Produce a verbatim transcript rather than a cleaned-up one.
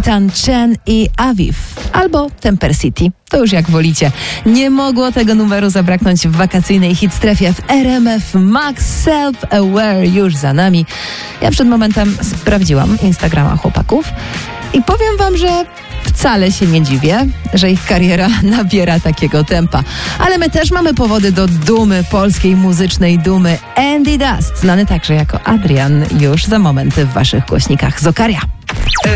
Ethan, Chen i Aviv, albo Temper City. To już jak wolicie. Nie mogło tego numeru zabraknąć w wakacyjnej hitstrefie w R M F Max. Self-Aware już za nami. Ja przed momentem sprawdziłam Instagrama chłopaków i powiem wam, że wcale się nie dziwię, że ich kariera nabiera takiego tempa. Ale my też mamy powody do dumy, polskiej muzycznej dumy. Andy Dust, znany także jako Adrian, już za moment w waszych głośnikach z Okaria.